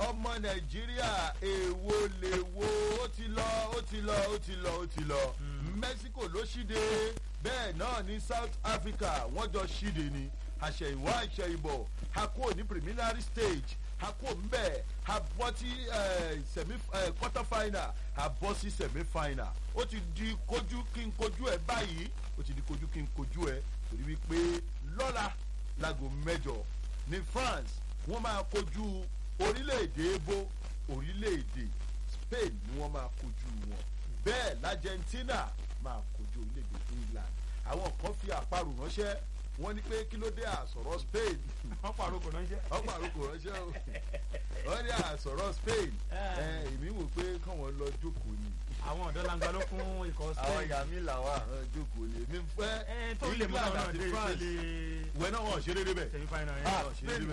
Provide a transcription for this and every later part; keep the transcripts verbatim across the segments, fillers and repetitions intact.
ọmọ nàìjíríà èwo lè wo ó ti lọ ó ti lọ ó ti lọ ó ti lọ mexico ló ṣíde bẹ́ẹ̀ náà ní south africa wọ́n jọ ṣíde ni àṣẹ̀yìnwá àṣẹ̀yìnbọ̀ a kúrò ní preliminary stage a kúrò ńbẹ̀ a bọ́ sí semi quarter final a bọ́ sí semi final ó ti di kojú kí n kojú ẹ báyìí ó ti di kojú kí n kojú ẹ torí wípé lọ́la láago mẹ́jọ ní france wọ́n máa kojú orílẹ̀-èdè ebo orílẹ̀-èdè spain ni wọ́n máa kojú wọn bẹ́ẹ̀ l'argentina máa kojú orílẹ̀-èdè england àwọn kan fi àparò ránṣẹ́ wọ́n ní pé kí ló dé àsọ̀rọ̀ spain wọ́n pàrọ̀ kò ránṣẹ́ wọ́n pàrọ̀ kò ránṣẹ́ o wọ́n ní àsọ̀rọ̀ spain èmi wò pé káwọn lọ jókòó ni. àwọn ọ̀dọ́ langba ló fún ikọ̀ spain. àwọn yàmi làwà jókòó ni èmi fẹ́ england àti france wẹ́ náà wọ́n ṣeré débẹ̀. spain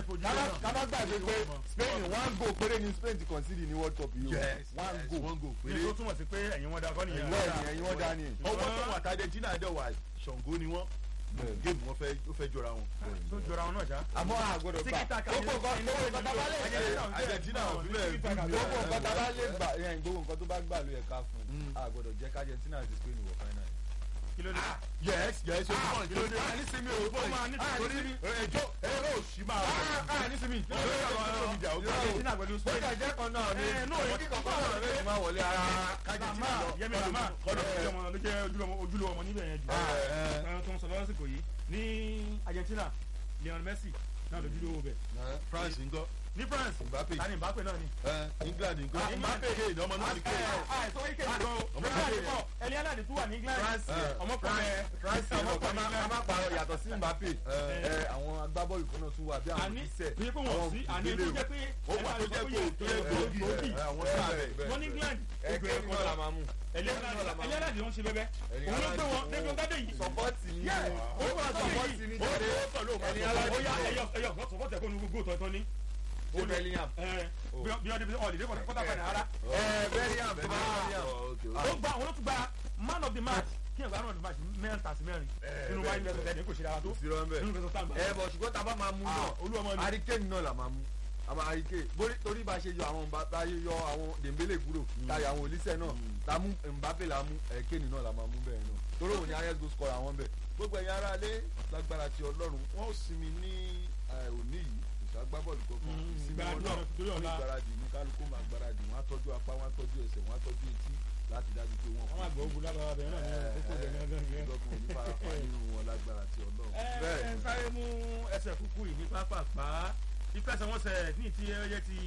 kábà gbàgbé pé spain one goal péré ni spain ti concede ní world cup yìí o one goal one goal péré. ní tó túmọ̀ sí pé ẹ̀yin wọn da kọ́ nìyẹn. ẹ̀yin wọn da ni. ọwọ́ tó wà tá argentina dẹ̀ wà ṣàngó ni wọ́n géèmù wọn fẹ́ ó fẹ́ jọra wọn. tó jọra wọn náà ṣá. àmọ́ àgbọ̀dọ̀ gbà gbogbo nǹkan gbogbo nǹkan tá a bá lè gbà argentina ò fi bẹ́ẹ̀ gbogbo nǹkan tá a bá lè gbà gbogbo nǹkan tó bá gbà ló yẹ ká fún un àgbọ̀dọ̀ jẹ́ ká argentina àti spain wọ̀ final. kí ló dé. yes yes o mọ̀ kí ló dé. a ní sinmi o ó máa ní sinmi. ẹjọ́ ẹ̀rọ òsì máa wọ̀. a ní sinmi. argentina pẹ̀lú spain. ó jẹ́ kan náà ní òkè kankan náà lè máa wọlé ara kájẹ́tìnà lọ. yẹmi mama kọ́dọ̀ ló jẹ́ ojúlówó ọmọ níbẹ̀ yẹn jù. tó ń sọ lọ́sìkò yìí ní argentina lionel messi náà lójúlówó bẹ̀. france ńgọ́. ní france mbappe tani mbappe náà ni. england ńgọ́. mbappe kéèdì ọmọ náà ni kéèdì. àìsàn ike nìkan o bẹ́ẹ̀ ẹni aláàdì tún wà ní england. ọmọkùnrin france ọmọkùnrin a máa pààrọ̀ yàtọ̀ sí mbappe àwọn agbábọ́ọ̀lù kan náà tún wà bí àwọn ìṣẹ̀ àwọn ìgbélé o. ó wà tó jẹ́ pé tó yẹ gbòógì àwọn sábẹ̀. wọ́n ní england ẹgbẹ́ náà la máa mú. ẹni aláàdì wọn ṣe bẹ́bẹ́ òun ló gbé wọn débi ọgádé yìí. sọpọ́tì ni ó wà sọpọ́tì ni jáde ẹni aláàdì ó yá ẹyọ ẹyọ sọpọ́tì ẹ̀kọ́ ní gbogbo òtọ́ ẹ̀tọ́ ní. ó bellingham. bí ọdún ọ̀lẹ́dẹ́ kọ́tà padà ara. bellingham tó bá ó gba àwọn olótùgbà man of the match kí ẹ̀gbọ́n man of the match mẹ́rin tàbí mẹ́rin nínú wáyé mẹ́rin tẹ̀lé kò ṣe dára tó nínú kẹsàn-án tàǹgbà. ẹ bọ̀ ṣùgbọ́n tá a bá máa mú náà hurricane náà là máa mú àmọ́ hurricane torí bá a ṣe yọ àwọn bá a ṣe yọ àwọn dembele kúrò táyà àwọn olísẹ̀ náà tá a mú mbappe là mú kéènì náà là máa mú bẹ́ẹ̀ náà torí òun ni highest goal scorer àwọn bẹ́ẹ̀. gbogbo ẹ̀yin ará ilé lágbára ti ọlọ́run wọ́n ó sinmi ní òní yìí ìṣàgbábọ́ọ̀lù kankan ìsinmi wọn náà ní ìgbáradì ní kálukú máa gbáradì wọn á tọ́jú apá wọn á tọ́jú ẹsẹ̀ wọn á tọ́jú etí láti dájú pé wọn. wọ́n máa gbọ́ ogun lágbára bẹ̀rẹ̀ náà ní kókó bẹ̀rẹ̀ náà gẹ́gẹ́. ìdọ́kùn ní farapa nínú wọn lágbára ti ọlọ́run. ẹ ẹ sáré mú ẹsẹ̀ kúkú yìí ní pápápá ìfẹsẹ̀wọnsẹ̀ ní ti ẹyẹ ti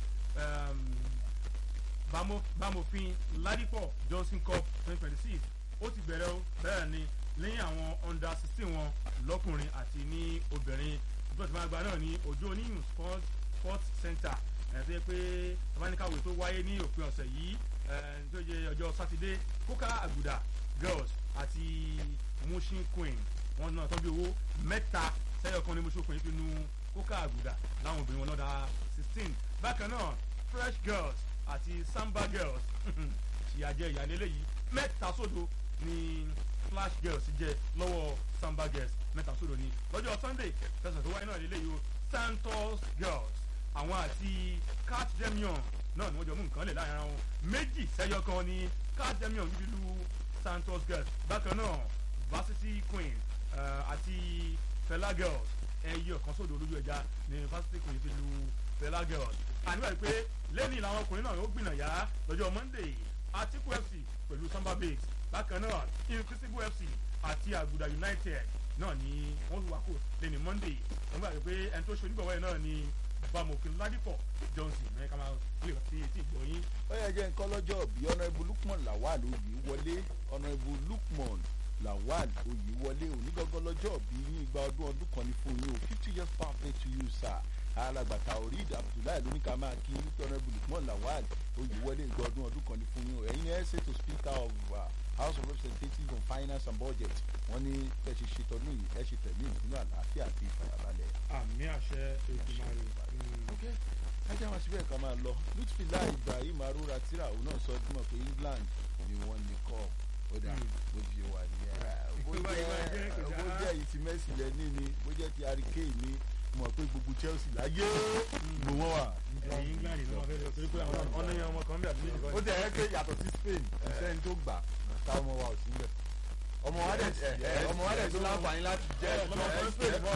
bámofin ládìpọ̀ johnson cup twenty twenty six ó ti bẹ̀rẹ̀ o bẹ́ẹ̀ ni lẹ́yìn àwọn under sixteen wọn lọ́kùnrin àti ní obìnrin ìjọba ìgbà náà ní òjò oníyùn sports center ẹ̀ tó yẹ pé abáníkàwé tó wáyé ní òpin ọ̀sẹ̀ yìí tó yẹ ọjọ́ sátidé kóká àgùdà girls àti mushin queen wọn náà tọ́jú owó mẹ́ta sẹ́yọ̀ kan ní mushin queen fi nu kóká àgùdà láwọn obìnrin wọn lọ́dà sixteen bákan náà fresh girls àti samba girls ṣìyàjẹ ìyàlélẹ yìí mẹ́ta sódò ní flash girls jẹ lọ́wọ́ samba girls mẹ́ta sódò ní lọ́jọ́ sunday fẹsẹ̀ tó wáyé náà lélẹ̀ yìí o santos girls àwọn àti cat demion náà ni wọ́n jọ mú nǹkan lẹ̀ láàrin ara wọn méjì sẹ́yọ kan ní cat demion níbi lu santos girls bákan náà varsity queen àti fela girls ẹyẹ ọ̀kan sódò olójú ẹja ní varsity queen fi lu fela girls àníwáyé pé lẹ́nìí làwọn ọkùnrin náà yóò gbìnà yá lọ́jọ́ monday atiku f c pẹ̀lú samba babes bákan náà invisible f c àti aguda united náà ni wọ́n lu wákò lẹ́nìí monday wọ́n gbàgbé pé ẹni tó ṣe onígbọ̀wọ́ yẹn náà ni bamofin ládìpọ̀ johnson ní ká máa lè fi etí ìgbọ̀nyín. ó yẹ jẹ́ nǹkan lọ́jọ́ bí ọ̀nà ibu lukman lawal oyè wọlé ọ̀nà ibu lukman lawal oyè wọlé onígangan lọ́jọ́ bí yín igba ọdún ọdún kan ní fún yín o fifty years birthday to you sir alágbàtà oríd abdullahi lóníkà máa kí honourable lukman lawal oyèwọlé ìgbà ọdún ọdún kan ní fún yín o ẹ̀yin ẹ̀ ṣe to speaker of uh, house of representatives on finance and budget wọ́n ní ẹ ṣe ṣètọ́nú yìí ẹ ṣe tẹ̀lé ìdúnú àlàáfíà àti ìfàyàbalẹ̀. àmì àṣẹ ètùmáyé. ok kájà wọn síbẹ̀ ká máa lọ lutfila ibrahim arora tira òun náà sọ ọdún mọ̀ pé england ni wọ́n ní kọ́ ó dà bó ti wà ní ẹ̀ bó jẹ́ ìtì mẹ́sì lẹ́ní ni bó jẹ́ ti hurricane ni mọ̀ pé gbogbo Chelsea láyé gbogbo wọn wà. ẹ̀yin England ló máa fẹ́ lọ torí pé àwọn ọ̀nà yẹn ọmọ kan bí àbí méjì kan. ó tẹ̀ ẹ́ pé yàtọ̀ sí Spain ìṣẹ́ni tó gbà táwọn ọmọ wa ò sí níbẹ̀. ọmọ wa dẹ̀ ọmọ wa dẹ̀ tó láǹfààní láti jẹ́ ẹ òun náà mọ̀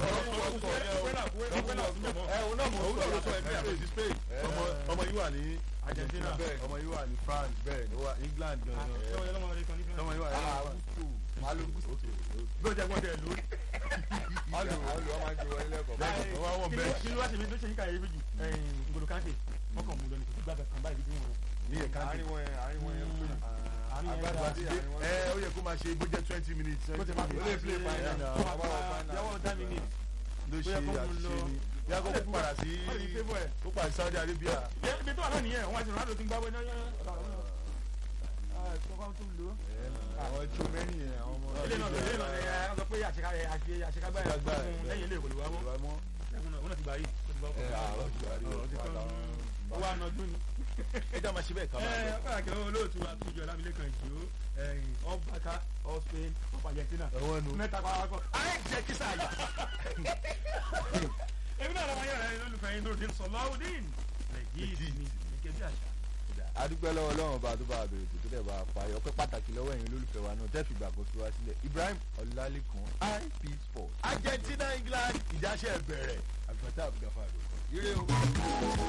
òun náà lọ sọ ẹgbẹ́ yàtọ̀ sí Spain ọmọ yìí wà ní Argentina ọmọ yìí wà ní France bẹ́ẹ̀ ni England gan-an ọmọ yìí wà ní malo bí o jẹ gbọ́dọ̀ ẹ lórí. malo malo ọmọ àti wọlé lẹ́kọ̀ọ́. wọ́n wọ́n bẹ́ẹ̀. kí ló wá tèmi tó ṣe yíká yẹn méjì N'Golo Kante wọ́n kàn mú lọ ní kò sí gbàgbà kan báyìí bí wọ́n. ní ẹ̀ka àárín wọn yẹn àárín wọn yẹn pé agbára ti dé ẹ ó yẹ kó máa ṣe bó jẹ́ twenty minutes. bó ti máa ó lè play final yàwó dá mi ní. ló ṣe àṣìṣe ni bí a kò kó padà sí ó padà sí Saudi Arabia. ibi tó wà náà nìyẹn wọn àti Ronaldo ti ń gbáwé náà àwọn tó mẹ́rin yẹn àwọn ọmọ. ilé náà ilé náà ẹ ẹ sọ pé àṣekágbá ẹ lẹ́yìn ilé ìwòlùwà mọ́ wọn náà ti gbà yìí. ẹ àwọn ti gbà yìí ó wà nọjú ni. ẹ já máa ṣe bẹ́ẹ̀ ká máa lọ. ẹ ọkọ àkẹwò olóòtú àtúnjọ Ọlámilékan Ìjó ọbàkà ọ Spain ọba Argentina mẹ́ta pàápàá. ayé jẹ́ kí sáà yà. èmi náà lọ́wọ́ yẹn rẹ̀ lólùfẹ́ yín lóde Sọláudeen Legit ni gẹ́gẹ́ bí àṣà. adúpẹ́ lọ́wọ́ Ọlọ́run ọba tó bá a bèrè tó dẹ̀ bá a parí ọpẹ́ pàtàkì lọ́wọ́ ẹ̀yin olólùfẹ́ wa náà tẹ́ fi gbàgbọ́ sí wa sílẹ̀ Ibrahim Ọlálékan I P Sport. Argentina England ìjáṣẹ́ bẹ̀rẹ̀ àgbàtà àbúgàfà rẹ̀ ire o.